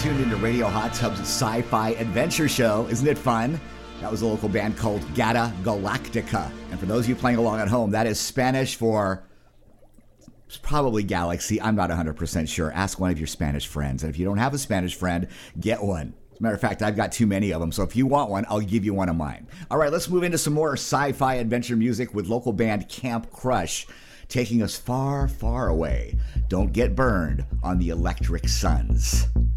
tuned into Radio Hot Tub's Sci-Fi Adventure Show. Isn't it fun? That was a local band called Gata Galactica. And for those of you playing along at home, that is Spanish for... it's probably galaxy. I'm not 100% sure. Ask one of your Spanish friends. And if you don't have a Spanish friend, get one. As a matter of fact, I've got too many of them. So if you want one, I'll give you one of mine. All right, let's move into some more sci-fi adventure music with local band Camp Crush, taking us far, far away. Don't get burned on the electric suns.